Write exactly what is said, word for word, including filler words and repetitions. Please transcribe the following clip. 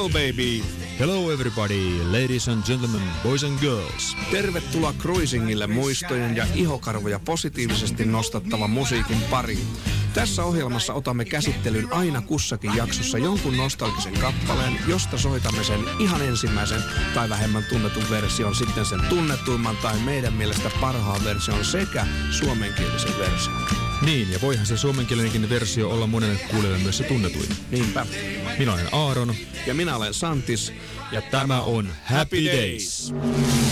Hello baby. Hello everybody, ladies and gentlemen, boys and girls. Tervetuloa cruisingille muistojen ja ihokarvoja positiivisesti nostattavan musiikin pariin. Tässä ohjelmassa otamme käsittelyyn aina kussakin jaksossa jonkun nostalgisen kappaleen, josta soitamme sen ihan ensimmäisen tai vähemmän tunnetun version, sitten sen tunnetuimman tai meidän mielestä parhaan version sekä suomenkielisen version. Niin, ja voihan se suomenkielinenkin versio olla monelle kuulijalle myös se tunnetuin. Niinpä. Minä olen Aaron. Ja minä olen Santis. Ja tämä on Happy Days.